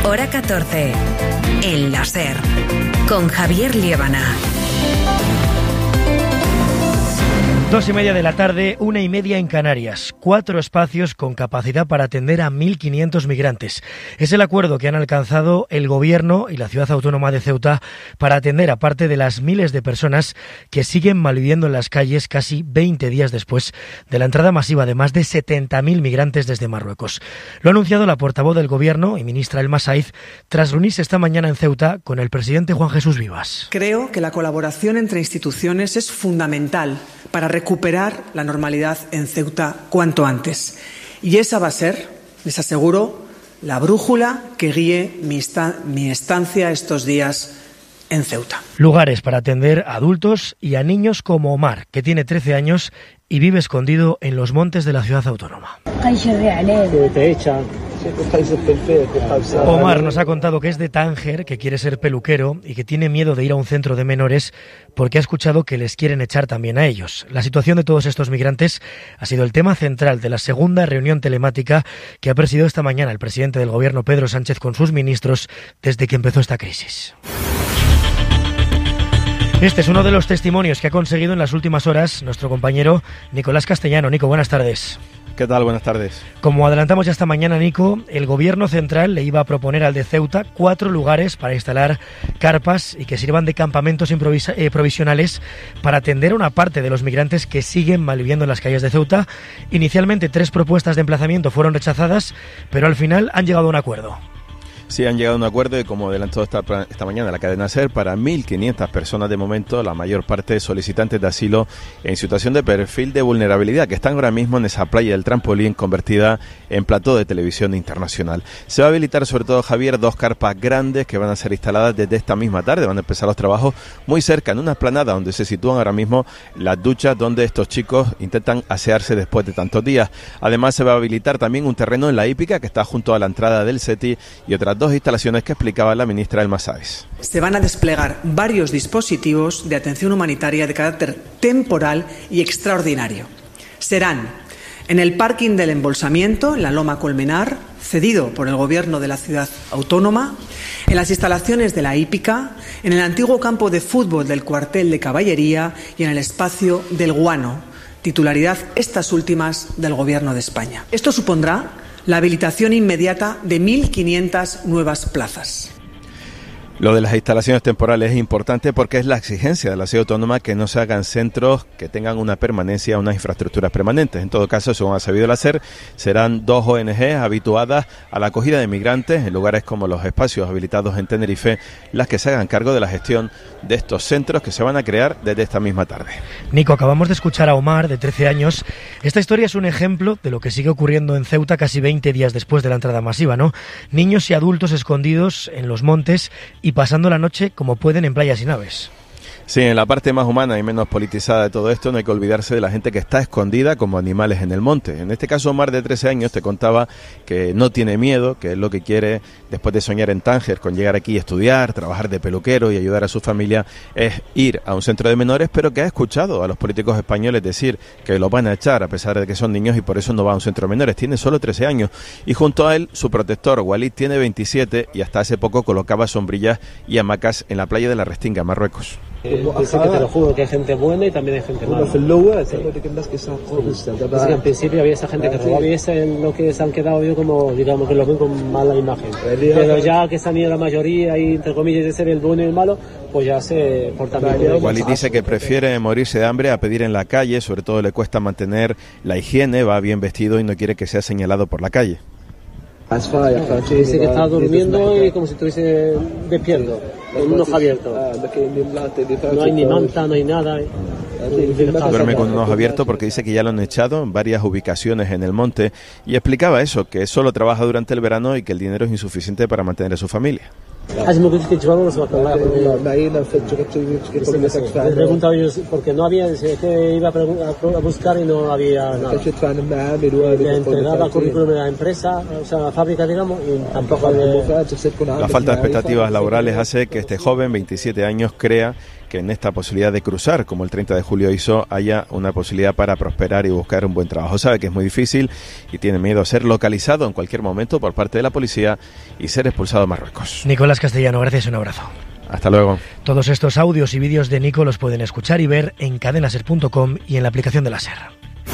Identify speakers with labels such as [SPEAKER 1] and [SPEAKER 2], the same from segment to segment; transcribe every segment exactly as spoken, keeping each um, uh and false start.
[SPEAKER 1] Hora catorce. El láser. Con Javier Liébana.
[SPEAKER 2] Dos y media de la tarde, una y media en Canarias. Cuatro espacios con capacidad para atender a mil quinientos migrantes. Es el acuerdo que han alcanzado el Gobierno y la Ciudad Autónoma de Ceuta para atender a parte de las miles de personas que siguen malviviendo en las calles casi veinte días después de la entrada masiva de más de setenta mil migrantes desde Marruecos. Lo ha anunciado la portavoz del Gobierno y ministra Elma Saiz tras reunirse esta mañana en Ceuta con el presidente Juan Jesús Vivas.
[SPEAKER 3] Creo que la colaboración entre instituciones es fundamental para recuperar la normalidad en Ceuta cuanto antes. Y esa va a ser, les aseguro, la brújula que guíe mi, esta- mi estancia estos días en Ceuta.
[SPEAKER 2] Lugares para atender a adultos y a niños como Omar, que tiene trece años y vive escondido en los montes de la ciudad autónoma.
[SPEAKER 4] Te echan.
[SPEAKER 2] Omar nos ha contado que es de Tánger, que quiere ser peluquero y que tiene miedo de ir a un centro de menores porque ha escuchado que les quieren echar también a ellos. La situación de todos estos migrantes ha sido el tema central de la segunda reunión telemática que ha presidido esta mañana el presidente del Gobierno, Pedro Sánchez, con sus ministros desde que empezó esta crisis. Este es uno de los testimonios que ha conseguido en las últimas horas nuestro compañero Nicolás Castellano. Nico, buenas tardes.
[SPEAKER 5] ¿Qué tal? Buenas tardes.
[SPEAKER 2] Como adelantamos ya esta mañana, Nico, el Gobierno central le iba a proponer al de Ceuta cuatro lugares para instalar carpas y que sirvan de campamentos improvisa- eh, provisionales para atender a una parte de los migrantes que siguen malviviendo en las calles de Ceuta. Inicialmente tres propuestas de emplazamiento fueron rechazadas, pero al final han llegado a un acuerdo.
[SPEAKER 5] Sí, han llegado a un acuerdo y, como adelantó esta, esta mañana la cadena SER, para mil quinientas personas de momento, la mayor parte solicitantes de asilo en situación de perfil de vulnerabilidad, que están ahora mismo en esa playa del Trampolín convertida en plató de televisión internacional. Se va a habilitar, sobre todo, Javier, dos carpas grandes que van a ser instaladas desde esta misma tarde. Van a empezar los trabajos muy cerca, en una explanada donde se sitúan ahora mismo las duchas donde estos chicos intentan asearse después de tantos días. Además, se va a habilitar también un terreno en la hípica que está junto a la entrada del SETI y otras dos instalaciones que explicaba la ministra Elma Saiz.
[SPEAKER 3] Se van a desplegar varios dispositivos de atención humanitaria de carácter temporal y extraordinario. Serán en el parking del embolsamiento, en la Loma Colmenar, cedido por el Gobierno de la Ciudad Autónoma, en las instalaciones de la hípica, en el antiguo campo de fútbol del cuartel de caballería y en el espacio del Guano, titularidad estas últimas del Gobierno de España. Esto supondrá la habilitación inmediata de mil quinientas nuevas plazas.
[SPEAKER 5] Lo de las instalaciones temporales es importante porque es la exigencia de la ciudad autónoma que no se hagan centros que tengan una permanencia, unas infraestructuras permanentes. En todo caso, según ha sabido el hacer, serán dos O N Ges habituadas a la acogida de migrantes en lugares como los espacios habilitados en Tenerife, las que se hagan cargo de la gestión de estos centros que se van a crear desde esta misma tarde.
[SPEAKER 2] Nico, acabamos de escuchar a Omar, de trece años. Esta historia es un ejemplo de lo que sigue ocurriendo en Ceuta casi veinte días después de la entrada masiva, ¿no? Niños y adultos escondidos en los montes y pasando la noche como pueden en playas y naves.
[SPEAKER 5] Sí, en la parte más humana y menos politizada de todo esto no hay que olvidarse de la gente que está escondida como animales en el monte. En este caso, Omar, de trece años, te contaba que no tiene miedo, que es lo que quiere después de soñar en Tánger con llegar aquí a estudiar, trabajar de peluquero y ayudar a su familia, es ir a un centro de menores, pero que ha escuchado a los políticos españoles decir que lo van a echar a pesar de que son niños y por eso no va a un centro de menores. Tiene solo trece años y junto a él su protector Walid tiene veintisiete y hasta hace poco colocaba sombrillas y hamacas en la playa de la Restinga, Marruecos.
[SPEAKER 4] Eh, dice que te lo juro que hay gente buena y también hay gente mala. Sí. Dice que en principio había esa gente que robaba y ese en lo que se han quedado yo como, digamos, que lo ven con mala imagen. Pero ya que se han ido la mayoría y entre comillas de ser el bueno y el malo, pues ya se portan bien.
[SPEAKER 5] Walid dice que prefiere morirse de hambre a pedir en la calle, sobre todo le cuesta mantener la higiene, va bien vestido y no quiere que sea señalado por la calle.
[SPEAKER 4] Dice que está durmiendo y como si estuviese despierto, con un ojo abierto. No hay ni manta, no hay nada.
[SPEAKER 5] Duerme con un ojo abierto porque dice que ya lo han echado en varias ubicaciones en el monte y explicaba eso, que solo trabaja durante el verano y que el dinero es insuficiente para mantener a su familia.
[SPEAKER 4] Le he preguntado a ellos porque no había, es que iba a buscar y no había nada. Le entregaba currículum de la empresa, o sea, la fábrica, digamos, y tampoco había...
[SPEAKER 5] La falta de expectativas laborales hace que este joven, veintisiete años, crea que en esta posibilidad de cruzar, como el treinta de julio hizo, haya una posibilidad para prosperar y buscar un buen trabajo. Sabe que es muy difícil y tiene miedo a ser localizado en cualquier momento por parte de la policía y ser expulsado a Marruecos.
[SPEAKER 2] Nicolás Castellano, gracias, un abrazo.
[SPEAKER 5] Hasta luego. Todos
[SPEAKER 2] estos audios y vídeos de Nico los pueden escuchar y ver en cadena ser punto com y en la aplicación de la SER.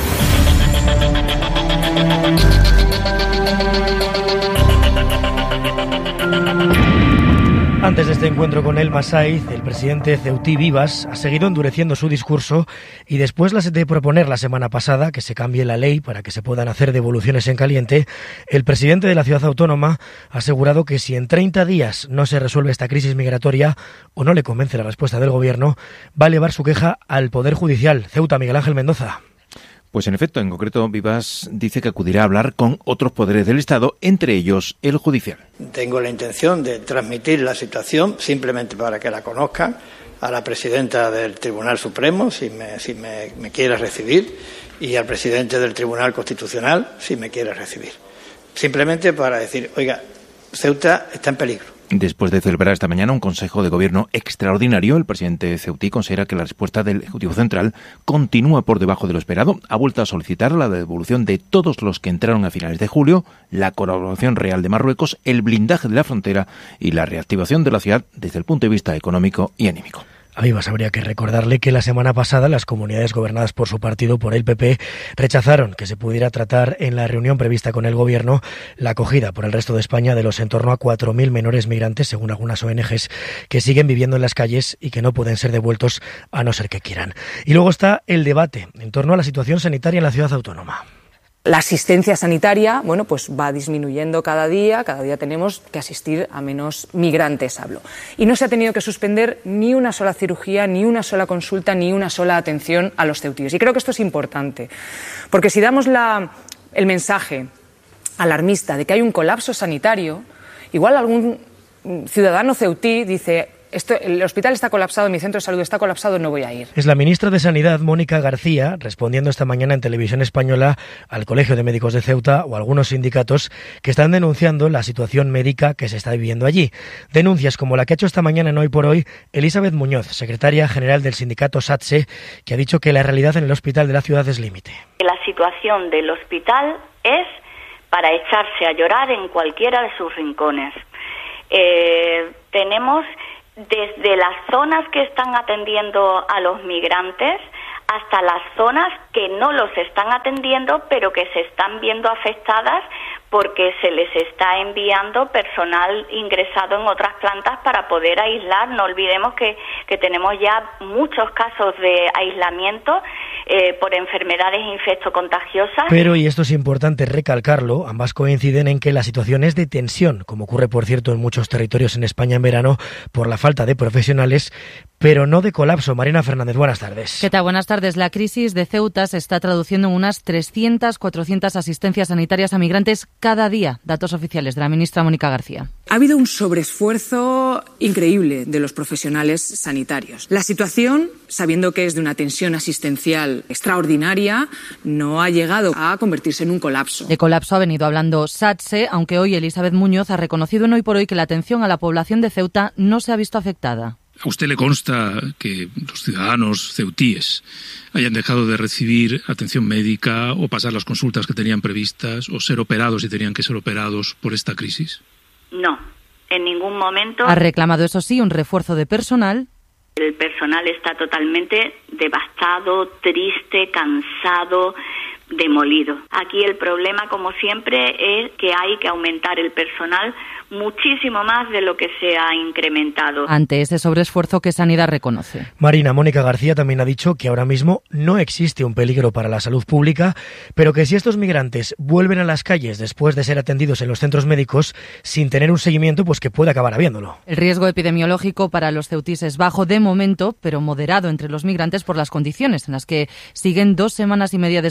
[SPEAKER 2] Antes de este encuentro con El Masaiz, el presidente Ceutí Vivas ha seguido endureciendo su discurso y después de proponer la semana pasada que se cambie la ley para que se puedan hacer devoluciones en caliente, el presidente de la ciudad autónoma ha asegurado que si en treinta días no se resuelve esta crisis migratoria o no le convence la respuesta del gobierno, va a elevar su queja al Poder Judicial. Ceuta, Miguel Ángel Mendoza.
[SPEAKER 6] Pues en efecto, en concreto, Vivas dice que acudirá a hablar con otros poderes del Estado, entre ellos el judicial.
[SPEAKER 7] Tengo la intención de transmitir la situación, simplemente para que la conozcan, a la presidenta del Tribunal Supremo, si me, si me, me quiere recibir, y al presidente del Tribunal Constitucional, si me quiere recibir. Simplemente para decir, oiga, Ceuta está en peligro.
[SPEAKER 6] Después de celebrar esta mañana un Consejo de Gobierno extraordinario, el presidente Ceutí considera que la respuesta del Ejecutivo Central continúa por debajo de lo esperado. Ha vuelto a solicitar la devolución de todos los que entraron a finales de julio, la colaboración real de Marruecos, el blindaje de la frontera y la reactivación de la ciudad desde el punto de vista económico y anímico.
[SPEAKER 2] A Vivas habría que recordarle que la semana pasada las comunidades gobernadas por su partido, por el P P, rechazaron que se pudiera tratar en la reunión prevista con el Gobierno la acogida por el resto de España de los en torno a cuatro mil menores migrantes, según algunas O N Ges, que siguen viviendo en las calles y que no pueden ser devueltos a no ser que quieran. Y luego está el debate en torno a la situación sanitaria en la ciudad autónoma.
[SPEAKER 8] La asistencia sanitaria, bueno, pues va disminuyendo cada día, cada día tenemos que asistir a menos migrantes, hablo. Y no se ha tenido que suspender ni una sola cirugía, ni una sola consulta, ni una sola atención a los ceutíes. Y creo que esto es importante, porque si damos la, el mensaje alarmista de que hay un colapso sanitario, igual algún ciudadano ceutí dice: Esto, el hospital está colapsado, mi centro de salud está colapsado, no voy a ir.
[SPEAKER 2] Es la ministra de Sanidad, Mónica García, respondiendo esta mañana en Televisión Española al Colegio de Médicos de Ceuta o a algunos sindicatos que están denunciando la situación médica que se está viviendo allí. Denuncias como la que ha hecho esta mañana en Hoy por Hoy Elizabeth Muñoz, secretaria general del sindicato SATSE, que ha dicho que la realidad en el hospital de la ciudad es límite.
[SPEAKER 9] La situación del hospital es para echarse a llorar en cualquiera de sus rincones. Eh, tenemos desde las zonas que están atendiendo a los migrantes hasta las zonas que no los están atendiendo, pero que se están viendo afectadas porque se les está enviando personal ingresado en otras plantas para poder aislar. No olvidemos que, que tenemos ya muchos casos de aislamiento eh, por enfermedades infectocontagiosas.
[SPEAKER 2] Pero, y esto es importante recalcarlo, ambas coinciden en que la situación es de tensión, como ocurre, por cierto, en muchos territorios en España en verano, por la falta de profesionales, pero no de colapso. Marina Fernández, buenas tardes.
[SPEAKER 10] ¿Qué tal? Buenas tardes. La crisis de Ceuta se está traduciendo en unas trescientas, cuatrocientas asistencias sanitarias a migrantes cada día, datos oficiales de la ministra Mónica García.
[SPEAKER 8] Ha habido un sobreesfuerzo increíble de los profesionales sanitarios. La situación, sabiendo que es de una tensión asistencial extraordinaria, no ha llegado a convertirse en un colapso.
[SPEAKER 10] De colapso ha venido hablando SATSE, aunque hoy Elizabeth Muñoz ha reconocido en Hoy por Hoy que la atención a la población de Ceuta no se ha visto afectada.
[SPEAKER 11] ¿A usted le consta que los ciudadanos ceutíes hayan dejado de recibir atención médica o pasar las consultas que tenían previstas o ser operados si tenían que ser operados por esta crisis?
[SPEAKER 9] No, en ningún momento.
[SPEAKER 10] Ha reclamado, eso sí, un refuerzo de personal.
[SPEAKER 9] El personal está totalmente devastado, triste, cansado, demolido. Aquí el problema, como siempre, es que hay que aumentar el personal muchísimo más de lo que se ha incrementado.
[SPEAKER 10] Ante ese sobreesfuerzo que Sanidad reconoce.
[SPEAKER 2] Marina, Mónica García también ha dicho que ahora mismo no existe un peligro para la salud pública, pero que si estos migrantes vuelven a las calles después de ser atendidos en los centros médicos sin tener un seguimiento, pues que puede acabar habiéndolo.
[SPEAKER 10] El riesgo epidemiológico para los ceutíes es bajo de momento, pero moderado entre los migrantes por las condiciones en las que siguen dos semanas y media después de entrar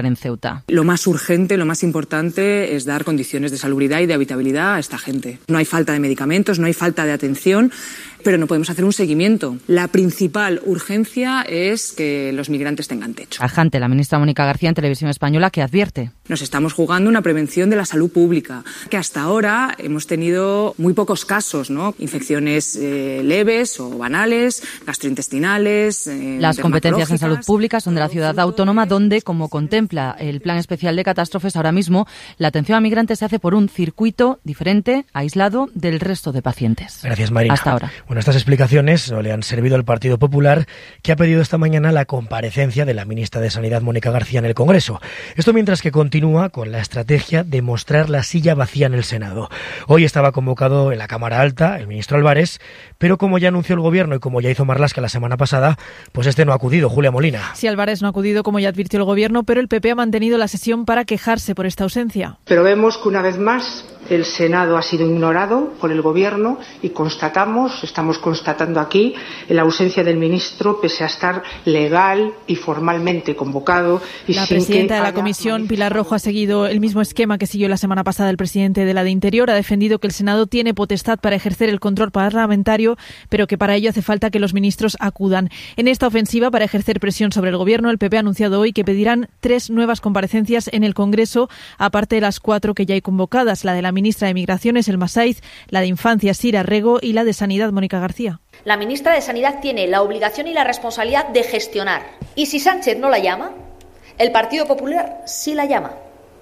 [SPEAKER 10] entrar en Ceuta.
[SPEAKER 8] Lo más urgente, lo más importante es dar condiciones de salubridad y de habitabilidad a esta gente. No hay falta de medicamentos, no hay falta de atención, pero no podemos hacer un seguimiento. La principal urgencia es que los migrantes tengan techo.
[SPEAKER 10] Tajante, la ministra Mónica García en Televisión Española, que advierte.
[SPEAKER 8] Nos estamos jugando una prevención de la salud pública, que hasta ahora hemos tenido muy pocos casos, ¿no? Infecciones eh, leves o banales, gastrointestinales. Eh,
[SPEAKER 10] Las competencias en salud pública son de la ciudad autónoma, donde, como contempla el Plan Especial de Catástrofes, ahora mismo la atención a migrantes se hace por un circuito diferente, aislado del resto de pacientes.
[SPEAKER 2] Gracias, Marina.
[SPEAKER 10] Hasta ahora.
[SPEAKER 2] Bueno, estas explicaciones no le han servido al Partido Popular, que ha pedido esta mañana la comparecencia de la ministra de Sanidad, Mónica García, en el Congreso. Esto mientras que continúa con la estrategia de mostrar la silla vacía en el Senado. Hoy estaba convocado en la Cámara Alta el ministro Álvarez, pero como ya anunció el Gobierno y como ya hizo Marlaska la semana pasada, pues este no ha acudido. Julia Molina.
[SPEAKER 12] Sí, Álvarez no ha acudido, como ya advirtió el Gobierno, pero el P P ha mantenido la sesión para quejarse por esta ausencia.
[SPEAKER 13] Pero vemos que una vez más el Senado ha sido ignorado por el Gobierno y constatamos, estamos constatando aquí, la ausencia del ministro pese a estar legal y formalmente convocado. Y
[SPEAKER 12] la
[SPEAKER 13] sin
[SPEAKER 12] presidenta
[SPEAKER 13] que
[SPEAKER 12] de la
[SPEAKER 13] haya
[SPEAKER 12] Comisión, Pilar Rojo, ha seguido el mismo esquema que siguió la semana pasada el presidente de la de Interior. Ha defendido que el Senado tiene potestad para ejercer el control parlamentario, pero que para ello hace falta que los ministros acudan. En esta ofensiva para ejercer presión sobre el Gobierno, el P P ha anunciado hoy que pedirán tres nuevas comparecencias en el Congreso, aparte de las cuatro que ya hay convocadas, la de la ministra de Migraciones, Elma Saiz, la de Infancia, Sira Rego, y la de Sanidad, Mónica García.
[SPEAKER 14] La ministra de Sanidad tiene la obligación y la responsabilidad de gestionar. Y si Sánchez no la llama, el Partido Popular sí la llama.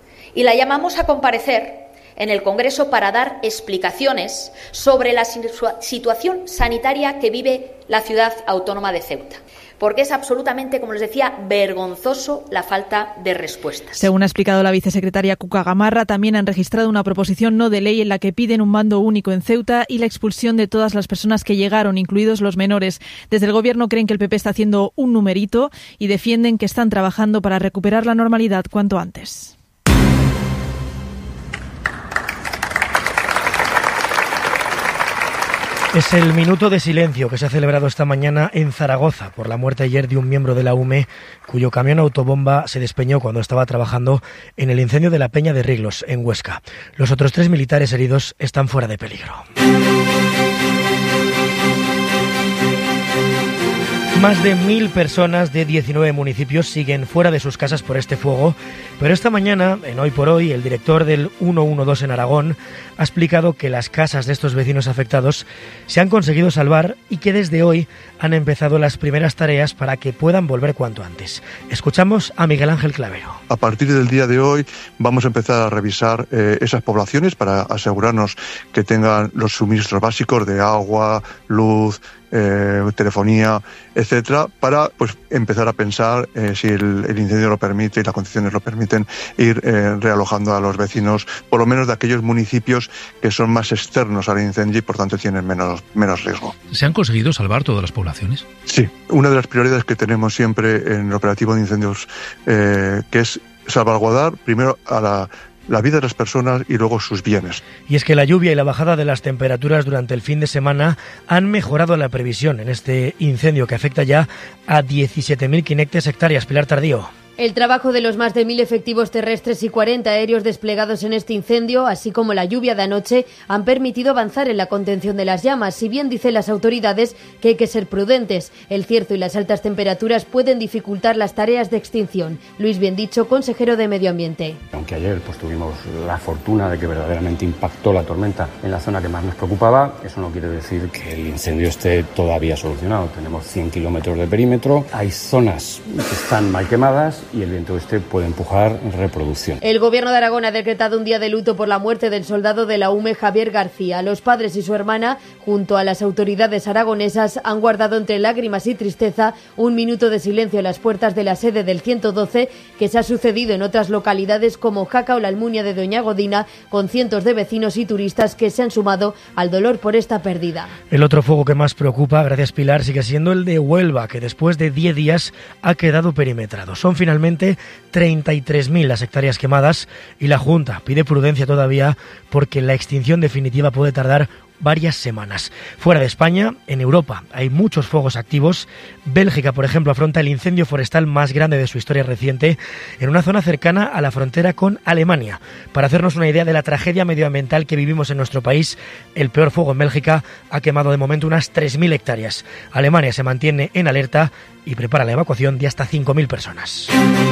[SPEAKER 14] Y la llamamos a comparecer en el Congreso para dar explicaciones sobre la situación sanitaria que vive la ciudad autónoma de Ceuta. Porque es absolutamente, como les decía, vergonzoso la falta de respuestas.
[SPEAKER 12] Según ha explicado la vicesecretaria Cuca Gamarra, también han registrado una proposición no de ley en la que piden un mando único en Ceuta y la expulsión de todas las personas que llegaron, incluidos los menores. Desde el Gobierno creen que el P P está haciendo un numerito y defienden que están trabajando para recuperar la normalidad cuanto antes.
[SPEAKER 2] Es el minuto de silencio que se ha celebrado esta mañana en Zaragoza por la muerte ayer de un miembro de la U M E cuyo camión autobomba se despeñó cuando estaba trabajando en el incendio de la Peña de Riglos, en Huesca. Los otros tres militares heridos están fuera de peligro. Más de mil personas de diecinueve municipios siguen fuera de sus casas por este fuego, pero esta mañana, en Hoy por Hoy, el director del ciento doce en Aragón ha explicado que las casas de estos vecinos afectados se han conseguido salvar y que desde hoy han empezado las primeras tareas para que puedan volver cuanto antes. Escuchamos a Miguel Ángel Clavero.
[SPEAKER 15] A partir del día de hoy vamos a empezar a revisar eh, esas poblaciones para asegurarnos que tengan los suministros básicos de agua, luz, Eh, telefonía, etcétera, para pues empezar a pensar eh, si el, el incendio lo permite y las condiciones lo permiten, ir eh, realojando a los vecinos, por lo menos de aquellos municipios que son más externos al incendio y por tanto tienen menos, menos riesgo.
[SPEAKER 11] ¿Se han conseguido salvar todas las poblaciones?
[SPEAKER 15] Sí, una de las prioridades que tenemos siempre en el operativo de incendios, eh, que es salvaguardar primero a la la vida de las personas y luego sus bienes.
[SPEAKER 2] Y es que la lluvia y la bajada de las temperaturas durante el fin de semana han mejorado la previsión en este incendio que afecta ya a diecisiete mil quinientas hectáreas. Pilar Tardío.
[SPEAKER 16] El trabajo de los más de mil efectivos terrestres y cuarenta aéreos desplegados en este incendio, así como la lluvia de anoche, han permitido avanzar en la contención de las llamas, si bien dicen las autoridades que hay que ser prudentes. El cierzo y las altas temperaturas pueden dificultar las tareas de extinción. Luis Biendicho, consejero de Medio Ambiente.
[SPEAKER 17] Aunque ayer pues, tuvimos la fortuna de que verdaderamente impactó la tormenta en la zona que más nos preocupaba, eso no quiere decir que el incendio esté todavía solucionado. Tenemos cien kilómetros de perímetro, hay zonas que están mal quemadas y el viento este puede empujar reproducción.
[SPEAKER 16] El Gobierno de Aragón ha decretado un día de luto por la muerte del soldado de la U M E, Javier García. Los padres y su hermana, junto a las autoridades aragonesas, han guardado entre lágrimas y tristeza un minuto de silencio en las puertas de la sede del ciento doce, que se ha sucedido en otras localidades como Jaca o la Almunia de Doña Godina, con cientos de vecinos y turistas que se han sumado al dolor por esta pérdida.
[SPEAKER 2] El otro fuego que más preocupa, gracias Pilar, sigue siendo el de Huelva, que después de diez días ha quedado perimetrado. Son finalmente treinta y tres mil las hectáreas quemadas y la Junta pide prudencia todavía porque la extinción definitiva puede tardar varias semanas. Fuera de España, en Europa, hay muchos fuegos activos. Bélgica, por ejemplo, afronta el incendio forestal más grande de su historia reciente en una zona cercana a la frontera con Alemania. Para hacernos una idea de la tragedia medioambiental que vivimos en nuestro país, el peor fuego en Bélgica ha quemado de momento unas tres mil hectáreas. Alemania se mantiene en alerta y prepara la evacuación de hasta cinco mil personas.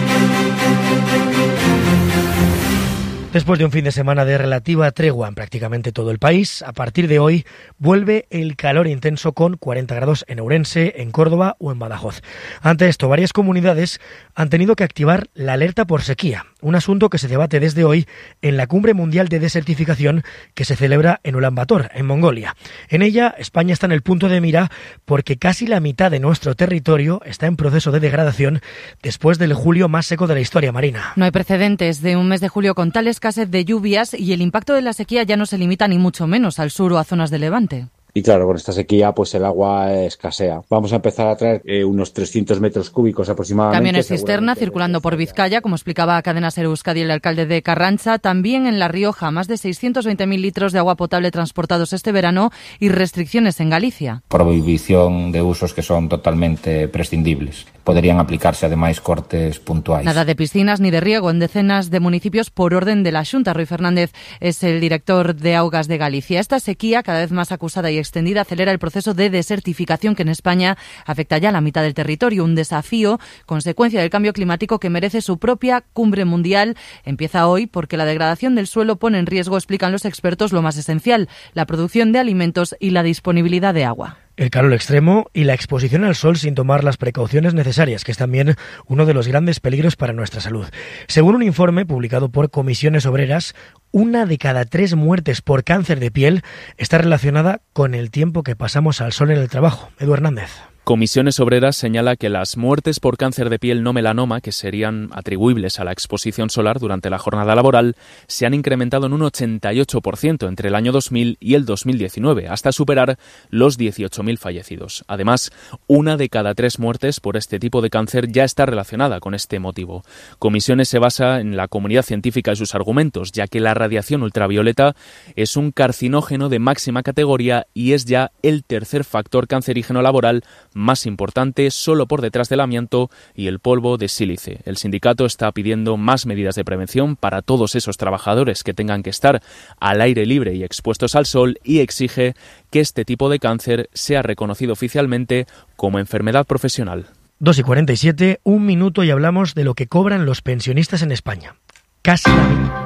[SPEAKER 2] Después de un fin de semana de relativa tregua en prácticamente todo el país, a partir de hoy vuelve el calor intenso con cuarenta grados en Ourense, en Córdoba o en Badajoz. Ante esto, varias comunidades han tenido que activar la alerta por sequía, un asunto que se debate desde hoy en la Cumbre Mundial de Desertificación que se celebra en Ulan Bator, en Mongolia. En ella, España está en el punto de mira porque casi la mitad de nuestro territorio está en proceso de degradación después del julio más seco de la historia, Marina.
[SPEAKER 10] No hay precedentes de un mes de julio con tal escasez de lluvias y el impacto de la sequía ya no se limita ni mucho menos al sur o a zonas de Levante.
[SPEAKER 18] Y claro, con esta sequía pues el agua escasea. Vamos a empezar a traer eh, unos trescientos metros cúbicos aproximadamente.
[SPEAKER 10] Camiones cisterna circulando por Vizcaya, como explicaba a Cadena Ser Euskadi el alcalde de Carranza. También en La Rioja, más de seiscientos veinte mil litros de agua potable transportados este verano y restricciones en Galicia.
[SPEAKER 19] Prohibición de usos que son totalmente prescindibles. Podrían aplicarse además cortes puntuales.
[SPEAKER 10] Nada de piscinas ni de riego en decenas de municipios por orden de la Xunta. Rui Fernández es el director de Augas de Galicia. Esta sequía, cada vez más acusada y extendida, acelera el proceso de desertificación que en España afecta ya a la mitad del territorio. Un desafío, consecuencia del cambio climático que merece su propia cumbre mundial. Empieza hoy porque la degradación del suelo pone en riesgo, explican los expertos, lo más esencial, la producción de alimentos y la disponibilidad de agua.
[SPEAKER 2] El calor extremo y la exposición al sol sin tomar las precauciones necesarias, que es también uno de los grandes peligros para nuestra salud. Según un informe publicado por Comisiones Obreras, una de cada tres muertes por cáncer de piel está relacionada con el tiempo que pasamos al sol en el trabajo. Edu Hernández.
[SPEAKER 20] Comisiones Obreras señala que las muertes por cáncer de piel no melanoma, que serían atribuibles a la exposición solar durante la jornada laboral, se han incrementado en un ochenta y ocho por ciento entre el año dos mil y el dos mil diecinueve, hasta superar los dieciocho mil fallecidos. Además, una de cada tres muertes por este tipo de cáncer ya está relacionada con este motivo. Comisiones se basa en la comunidad científica y sus argumentos, ya que la radiación ultravioleta es un carcinógeno de máxima categoría y es ya el tercer factor cancerígeno laboral más importante, solo por detrás del amianto y el polvo de sílice. El sindicato está pidiendo más medidas de prevención para todos esos trabajadores que tengan que estar al aire libre y expuestos al sol y exige que este tipo de cáncer sea reconocido oficialmente como enfermedad profesional.
[SPEAKER 2] dos y cuarenta y siete, un minuto y hablamos de lo que cobran los pensionistas en España. Casi la mitad.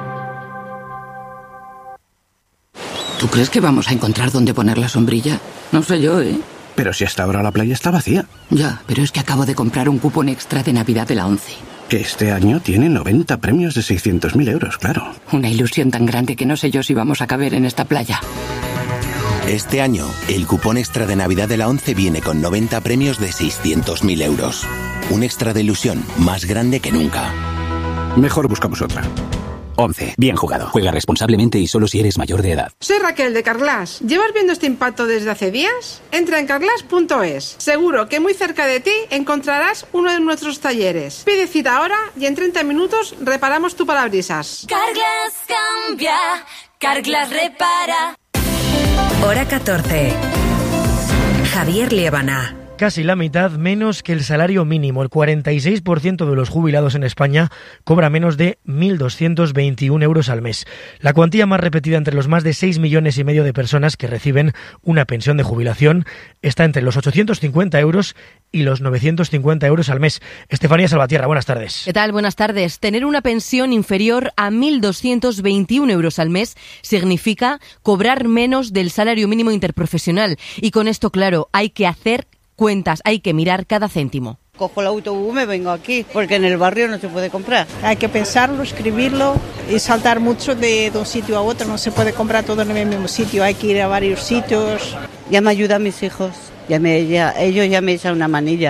[SPEAKER 21] ¿Tú crees que vamos a encontrar dónde poner la sombrilla? No sé yo, ¿eh?
[SPEAKER 22] Pero si hasta ahora la playa está vacía.
[SPEAKER 21] Ya, pero es que acabo de comprar un cupón extra de Navidad de la ONCE.
[SPEAKER 22] Que este año tiene noventa premios de seiscientos mil euros, claro.
[SPEAKER 21] Una ilusión tan grande que no sé yo si vamos a caber en esta playa.
[SPEAKER 23] Este año, el cupón extra de Navidad de la ONCE viene con noventa premios de seiscientos mil euros. Un extra de ilusión más grande que nunca.
[SPEAKER 22] Mejor buscamos otra.
[SPEAKER 24] once. Bien jugado. Juega responsablemente y solo si eres mayor de edad.
[SPEAKER 25] Soy Raquel de Carglass. ¿Llevas viendo este impacto desde hace días? Entra en carglass punto es. Seguro que muy cerca de ti encontrarás uno de nuestros talleres. Pide cita ahora y en treinta minutos reparamos tu parabrisas.
[SPEAKER 1] Carglass cambia, Carglass repara. Hora catorce. Javier Liébana.
[SPEAKER 2] Casi la mitad menos que el salario mínimo. El cuarenta y seis por ciento de los jubilados en España cobra menos de mil doscientos veintiún euros al mes. La cuantía más repetida entre los más de seis millones y medio de personas que reciben una pensión de jubilación está entre los ochocientos cincuenta euros y los novecientos cincuenta euros al mes. Estefanía Salvatierra, buenas tardes.
[SPEAKER 26] ¿Qué tal? Buenas tardes. Tener una pensión inferior a mil doscientos veintiún euros al mes significa cobrar menos del salario mínimo interprofesional. Y con esto, claro, hay que hacer cuentas, hay que mirar cada céntimo.
[SPEAKER 27] Cojo el autobús y me vengo aquí, porque en el barrio no se puede comprar.
[SPEAKER 28] Hay que pensarlo, escribirlo y saltar mucho de, de un sitio a otro. No se puede comprar todo en el mismo sitio, hay que ir a varios sitios.
[SPEAKER 27] Ya me ayudan mis hijos, ya me, ya, ellos ya me echan una manilla.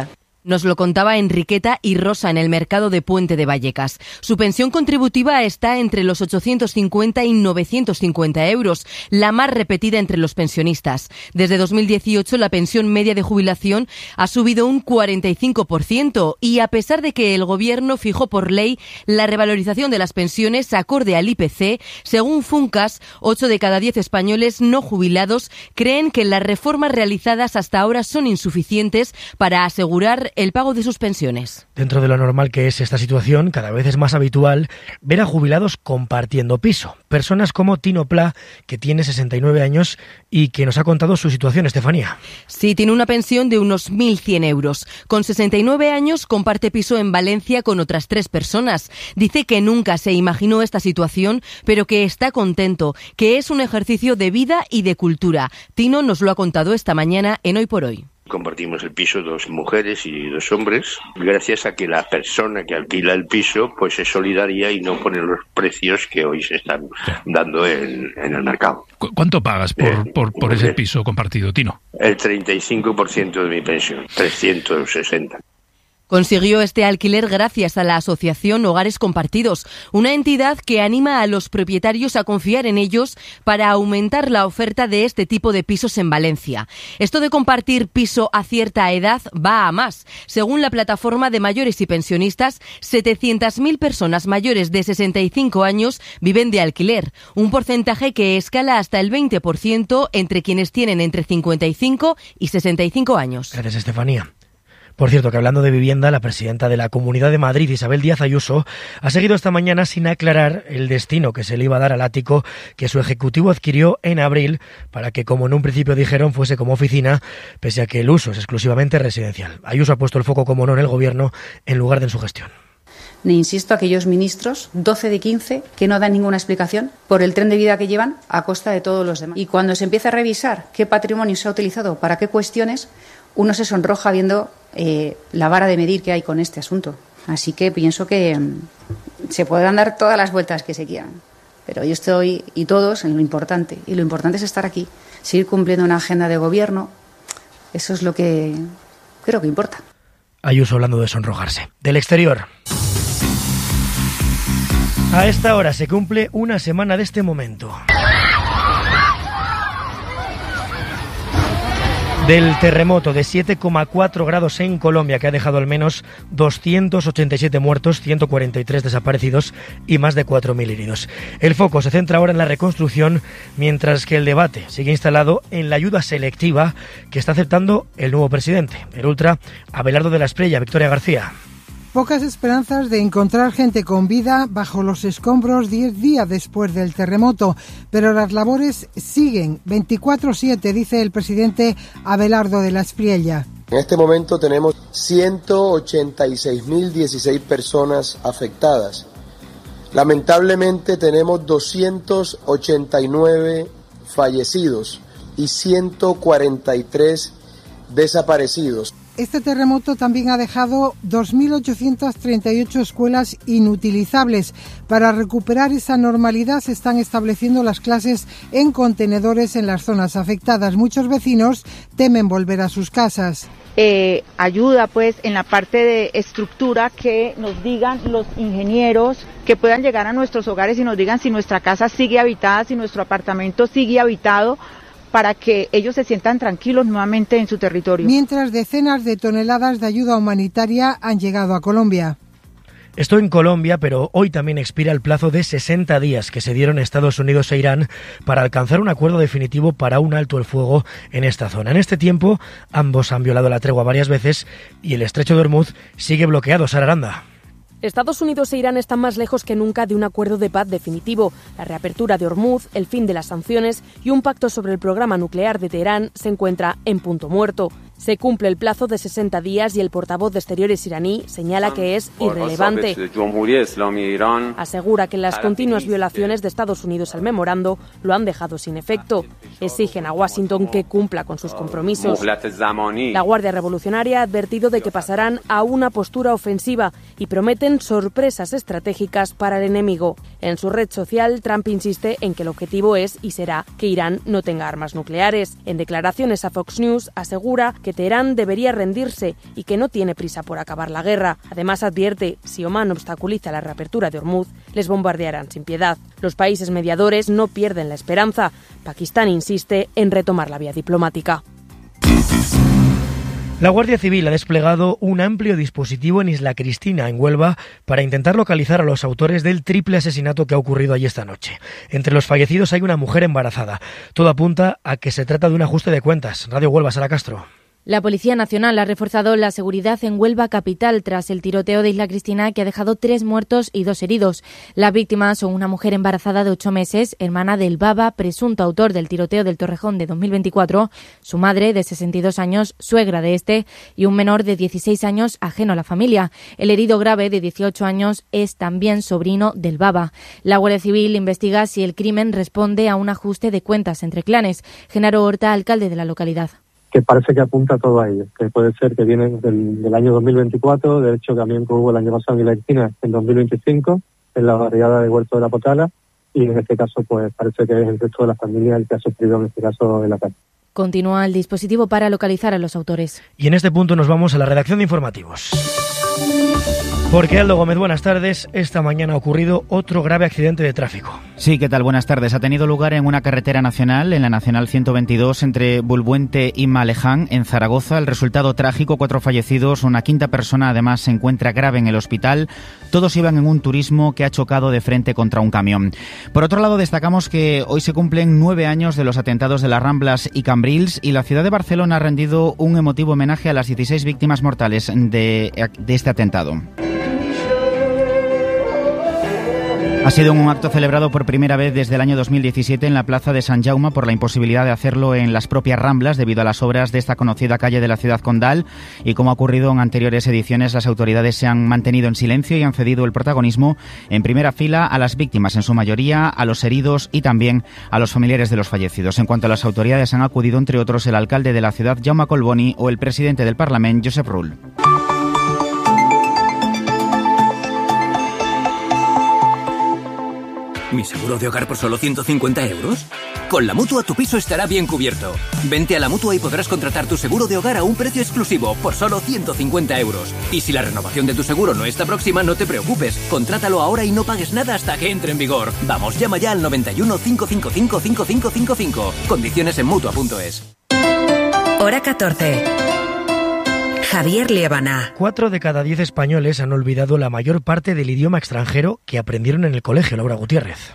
[SPEAKER 26] Nos lo contaba Enriqueta y Rosa en el mercado de Puente de Vallecas. Su pensión contributiva está entre los ochocientos cincuenta y novecientos cincuenta euros, la más repetida entre los pensionistas. Desde dos mil dieciocho la pensión media de jubilación ha subido un cuarenta y cinco por ciento y a pesar de que el Gobierno fijó por ley la revalorización de las pensiones acorde al I P C, según Funcas, ocho de cada diez españoles no jubilados creen que las reformas realizadas hasta ahora son insuficientes para asegurar el pago de sus pensiones.
[SPEAKER 2] Dentro de lo normal que es esta situación, cada vez es más habitual ver a jubilados compartiendo piso. Personas como Tino Pla, que tiene sesenta y nueve años y que nos ha contado su situación, Estefanía.
[SPEAKER 26] Sí, tiene una pensión de unos mil cien euros. Con sesenta y nueve años comparte piso en Valencia con otras tres personas. Dice que nunca se imaginó esta situación, pero que está contento, que es un ejercicio de vida y de cultura. Tino nos lo ha contado esta mañana en Hoy por Hoy.
[SPEAKER 3] Compartimos el piso dos mujeres y dos hombres, gracias a que la persona que alquila el piso pues es solidaria y no pone los precios que hoy se están dando en, en el mercado.
[SPEAKER 11] ¿Cuánto pagas por, eh, por, por ese piso compartido, Tino?
[SPEAKER 3] El treinta y cinco por ciento de mi pensión, trescientos sesenta.
[SPEAKER 26] Consiguió este alquiler gracias a la asociación Hogares Compartidos, una entidad que anima a los propietarios a confiar en ellos para aumentar la oferta de este tipo de pisos en Valencia. Esto de compartir piso a cierta edad va a más. Según la plataforma de mayores y pensionistas, setecientas mil personas mayores de sesenta y cinco años viven de alquiler, un porcentaje que escala hasta el veinte por ciento entre quienes tienen entre cincuenta y cinco y sesenta y cinco años.
[SPEAKER 2] Gracias, Estefanía. Por cierto, que hablando de vivienda, la presidenta de la Comunidad de Madrid, Isabel Díaz Ayuso, ha seguido esta mañana sin aclarar el destino que se le iba a dar al ático que su ejecutivo adquirió en abril para que, como en un principio dijeron, fuese como oficina, pese a que el uso es exclusivamente residencial. Ayuso ha puesto el foco, como no, en el Gobierno en lugar de en su gestión.
[SPEAKER 4] Le insisto a aquellos ministros, doce de quince, que no dan ninguna explicación por el tren de vida que llevan a costa de todos los demás. Y cuando se empieza a revisar qué patrimonio se ha utilizado para qué cuestiones, uno se sonroja viendo eh, la vara de medir que hay con este asunto. Así que pienso que um, se pueden dar todas las vueltas que se quieran. Pero yo estoy, y todos, en lo importante. Y lo importante es estar aquí, seguir cumpliendo una agenda de gobierno. Eso es lo que creo que importa.
[SPEAKER 2] Ayuso hablando de sonrojarse. Del exterior. A esta hora se cumple una semana de este momento. Del terremoto de siete coma cuatro grados en Colombia, que ha dejado al menos doscientos ochenta y siete muertos, ciento cuarenta y tres desaparecidos y más de cuatro mil heridos. El foco se centra ahora en la reconstrucción, mientras que el debate sigue instalado en la ayuda selectiva que está aceptando el nuevo presidente, el ultra Abelardo de la Espriella. Victoria García.
[SPEAKER 5] Pocas esperanzas de encontrar gente con vida bajo los escombros diez días después del terremoto, pero las labores siguen veinticuatro siete, dice el presidente Abelardo de la Espriella.
[SPEAKER 6] En este momento tenemos ciento ochenta y seis mil dieciséis personas afectadas. Lamentablemente tenemos doscientos ochenta y nueve fallecidos y ciento cuarenta y tres desaparecidos.
[SPEAKER 5] Este terremoto también ha dejado dos mil ochocientas treinta y ocho escuelas inutilizables. Para recuperar esa normalidad se están estableciendo las clases en contenedores en las zonas afectadas. Muchos vecinos temen volver a sus casas.
[SPEAKER 7] Eh, ayuda pues en la parte de estructura, que nos digan los ingenieros, que puedan llegar a nuestros hogares y nos digan si nuestra casa sigue habitada, si nuestro apartamento sigue habitado, para que ellos se sientan tranquilos nuevamente en su territorio.
[SPEAKER 5] Mientras decenas de toneladas de ayuda humanitaria han llegado a Colombia.
[SPEAKER 2] Esto en Colombia, pero hoy también expira el plazo de sesenta días que se dieron Estados Unidos e Irán para alcanzar un acuerdo definitivo para un alto el fuego en esta zona. En este tiempo, ambos han violado la tregua varias veces y el estrecho de Hormuz sigue bloqueado. Sara Aranda.
[SPEAKER 8] Estados Unidos e Irán están más lejos que nunca de un acuerdo de paz definitivo. La reapertura de Hormuz, el fin de las sanciones y un pacto sobre el programa nuclear de Teherán se encuentra en punto muerto. Se cumple el plazo de sesenta días y el portavoz de Exteriores iraní señala que es irrelevante. Asegura que las continuas violaciones de Estados Unidos al memorando lo han dejado sin efecto. Exigen a Washington que cumpla con sus compromisos. La Guardia Revolucionaria ha advertido de que pasarán a una postura ofensiva y prometen sorpresas estratégicas para el enemigo. En su red social, Trump insiste en que el objetivo es y será que Irán no tenga armas nucleares. En declaraciones a Fox News asegura que Teherán debería rendirse y que no tiene prisa por acabar la guerra. Además advierte, si Omán obstaculiza la reapertura de Hormuz, les bombardearán sin piedad. Los países mediadores no pierden la esperanza. Pakistán insiste en retomar la vía diplomática.
[SPEAKER 2] La Guardia Civil ha desplegado un amplio dispositivo en Isla Cristina, en Huelva, para intentar localizar a los autores del triple asesinato que ha ocurrido allí esta noche. Entre los fallecidos hay una mujer embarazada. Todo apunta a que se trata de un ajuste de cuentas. Radio Huelva, Sara Castro.
[SPEAKER 9] La Policía Nacional ha reforzado la seguridad en Huelva capital tras el tiroteo de Isla Cristina, que ha dejado tres muertos y dos heridos. Las víctimas son una mujer embarazada de ocho meses, hermana del Baba, presunto autor del tiroteo del Torrejón de dos mil veinticuatro, su madre de sesenta y dos años, suegra de este, y un menor de dieciséis años ajeno a la familia. El herido grave de dieciocho años es también sobrino del Baba. La Guardia Civil investiga si el crimen responde a un ajuste de cuentas entre clanes. Genaro Horta, alcalde de la localidad.
[SPEAKER 12] Que parece que apunta todo a ello, que puede ser que vienen del, del año dos mil veinticuatro, de hecho también hubo el año pasado en la Cristina en dos mil veinticinco, en la barriada de Huerto de la Potala, y en este caso pues parece que es el resto de la familia el que ha sufrido en este caso el ataque.
[SPEAKER 9] Continúa el dispositivo para localizar a los autores.
[SPEAKER 2] Y en este punto nos vamos a la redacción de informativos. Porque Aldo Gómez, buenas tardes. Esta mañana ha ocurrido otro grave accidente de tráfico.
[SPEAKER 13] Sí, ¿qué tal? Buenas tardes. Ha tenido lugar en una carretera nacional, en la Nacional ciento veintidós, entre Bulbuente y Maleján, en Zaragoza. El resultado trágico, cuatro fallecidos, una quinta persona además se encuentra grave en el hospital. Todos iban en un turismo que ha chocado de frente contra un camión. Por otro lado, destacamos que hoy se cumplen nueve años de los atentados de las Ramblas y Cambrils, y la ciudad de Barcelona ha rendido un emotivo homenaje a las dieciséis víctimas mortales de, de este atentado. Ha sido un acto celebrado por primera vez desde el año dos mil diecisiete en la Plaza de Sant Jaume por la imposibilidad de hacerlo en las propias Ramblas debido a las obras de esta conocida calle de la ciudad condal, y como ha ocurrido en anteriores ediciones, las autoridades se han mantenido en silencio y han cedido el protagonismo en primera fila a las víctimas, en su mayoría a los heridos y también a los familiares de los fallecidos. En cuanto a las autoridades, han acudido entre otros el alcalde de la ciudad, Jaume Colboni, o el presidente del Parlamento, Josep Rull.
[SPEAKER 14] ¿Mi seguro de hogar por solo ciento cincuenta euros? Con la Mutua tu piso estará bien cubierto. Vente a la Mutua y podrás contratar tu seguro de hogar a un precio exclusivo por solo ciento cincuenta euros. Y si la renovación de tu seguro no está próxima, no te preocupes. Contrátalo ahora y no pagues nada hasta que entre en vigor. Vamos, llama ya al noventa y uno, cinco cinco cinco, cinco cinco cinco cinco. Condiciones en Mutua punto es.
[SPEAKER 1] Hora catorce. Javier Liebana.
[SPEAKER 2] Cuatro de cada diez españoles han olvidado la mayor parte del idioma extranjero que aprendieron en el colegio. Laura Gutiérrez.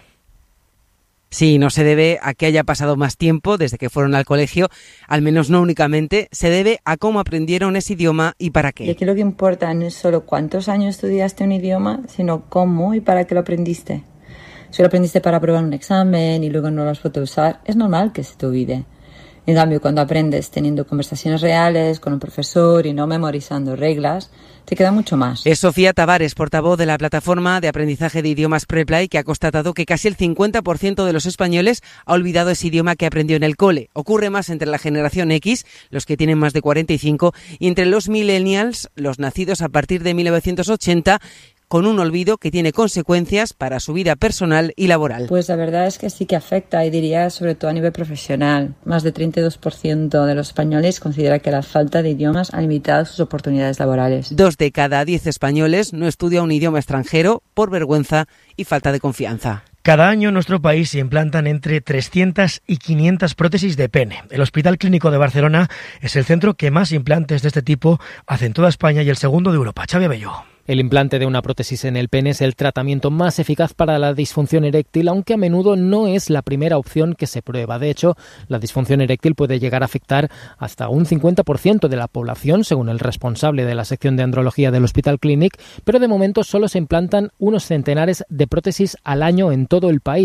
[SPEAKER 15] Sí, no se debe a que haya pasado más tiempo desde que fueron al colegio, al menos no únicamente, se debe a cómo aprendieron ese idioma y para qué.
[SPEAKER 16] Y aquí lo que importa no es solo cuántos años estudiaste un idioma, sino cómo y para qué lo aprendiste. Si lo aprendiste para aprobar un examen y luego no lo has podido usar, es normal que se te olvide. En cambio, cuando aprendes teniendo conversaciones reales con un profesor y no memorizando reglas, te queda mucho más.
[SPEAKER 15] Es Sofía Tavares, portavoz de la plataforma de aprendizaje de idiomas Preply, que ha constatado que casi el cincuenta por ciento de los españoles ha olvidado ese idioma que aprendió en el cole. Ocurre más entre la generación X, los que tienen más de cuarenta y cinco, y entre los millennials, los nacidos a partir de mil novecientos ochenta, con un olvido que tiene consecuencias para su vida personal y laboral.
[SPEAKER 16] Pues la verdad es que sí que afecta, y diría sobre todo a nivel profesional. Más de treinta y dos por ciento de los españoles considera que la falta de idiomas ha limitado sus oportunidades laborales.
[SPEAKER 15] Dos de cada diez españoles no estudia un idioma extranjero por vergüenza y falta de confianza.
[SPEAKER 2] Cada año en nuestro país se implantan entre trescientas y quinientas prótesis de pene. El Hospital Clínico de Barcelona es el centro que más implantes de este tipo hace en toda España y el segundo de Europa. Xavi Abelló.
[SPEAKER 17] El implante de una prótesis en el pene es el tratamiento más eficaz para la disfunción eréctil, aunque a menudo no es la primera opción que se prueba. De hecho, la disfunción eréctil puede llegar a afectar hasta un cincuenta por ciento de la población, según el responsable de la sección de andrología del Hospital Clínic, pero de momento solo se implantan unos centenares de prótesis al año en todo el país.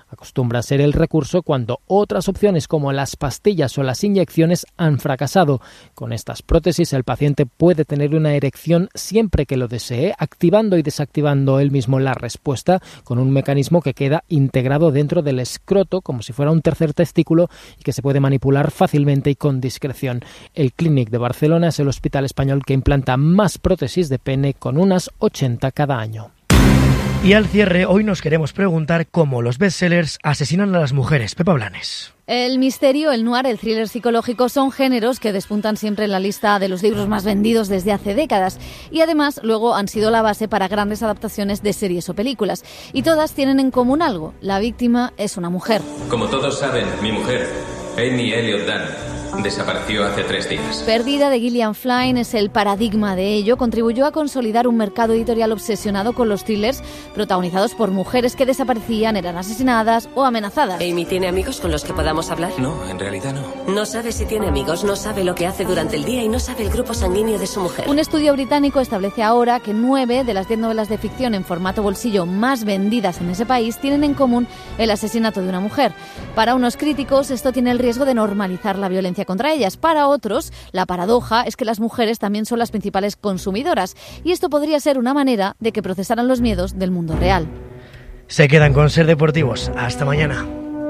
[SPEAKER 17] acostumbra ser el recurso cuando otras opciones como las pastillas o las inyecciones han fracasado. Con estas prótesis el paciente puede tener una erección siempre que lo desee, activando y desactivando él mismo la respuesta con un mecanismo que queda integrado dentro del escroto como si fuera un tercer testículo y que se puede manipular fácilmente y con discreción. El Clínic de Barcelona es el hospital español que implanta más prótesis de pene, con unas ochenta cada año.
[SPEAKER 2] Y al cierre, hoy nos queremos preguntar cómo los bestsellers asesinan a las mujeres. Pepa Blanes.
[SPEAKER 10] El misterio, el noir, el thriller psicológico son géneros que despuntan siempre en la lista de los libros más vendidos desde hace décadas y además luego han sido la base para grandes adaptaciones de series o películas. Y todas tienen en común algo: la víctima es una mujer.
[SPEAKER 18] Como todos saben, mi mujer, Amy Elliott Dunn, desapareció hace tres días.
[SPEAKER 10] Perdida, de Gillian Flynn, es el paradigma de ello. Contribuyó a consolidar un mercado editorial obsesionado con los thrillers protagonizados por mujeres que desaparecían, eran asesinadas o amenazadas.
[SPEAKER 19] ¿Amy tiene amigos con los que podamos hablar?
[SPEAKER 18] No, en realidad no.
[SPEAKER 19] No sabe si tiene amigos, no sabe lo que hace durante el día y no sabe el grupo sanguíneo de su mujer.
[SPEAKER 10] Un estudio británico establece ahora que nueve de las diez novelas de ficción en formato bolsillo más vendidas en ese país tienen en común el asesinato de una mujer. Para unos críticos, esto tiene el riesgo de normalizar la violencia contra ellas. Para otros, la paradoja es que las mujeres también son las principales consumidoras y esto podría ser una manera de que procesaran los miedos del mundo real.
[SPEAKER 2] Se quedan con Ser Deportivos. Hasta mañana.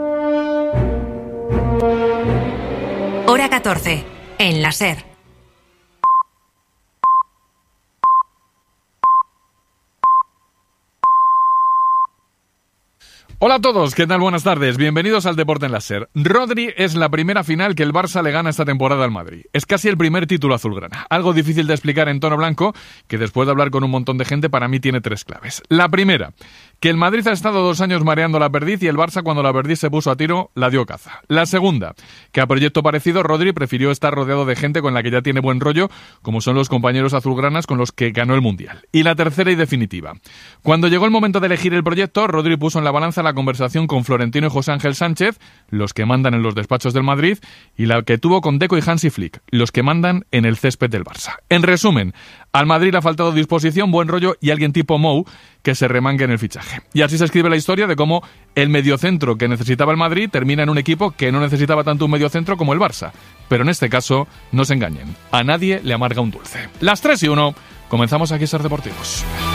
[SPEAKER 1] Hora catorce, en la SER.
[SPEAKER 20] Hola a todos, ¿qué tal? Buenas tardes, bienvenidos al Deporte en la SER. Rodri es la primera final que el Barça le gana esta temporada al Madrid. Es casi el primer título azulgrana. Algo difícil de explicar en tono blanco, que después de hablar con un montón de gente, para mí tiene tres claves. La primera, que el Madrid ha estado dos años mareando la perdiz y el Barça, cuando la perdiz se puso a tiro, la dio caza. La segunda, que a proyecto parecido Rodri prefirió estar rodeado de gente con la que ya tiene buen rollo, como son los compañeros azulgranas con los que ganó el Mundial. Y la tercera y definitiva, cuando llegó el momento de elegir el proyecto, Rodri puso en la balanza la conversación con Florentino y José Ángel Sánchez, los que mandan en los despachos del Madrid, y la que tuvo con Deco y Hansi Flick, los que mandan en el césped del Barça. En resumen, al Madrid le ha faltado disposición, buen rollo y alguien tipo Mou que se remangue en el fichaje. Y así se escribe la historia de cómo el mediocentro que necesitaba el Madrid termina en un equipo que no necesitaba tanto un mediocentro como el Barça. Pero en este caso, no se engañen, a nadie le amarga un dulce. Las tres y uno, comenzamos aquí Ser Deportivos.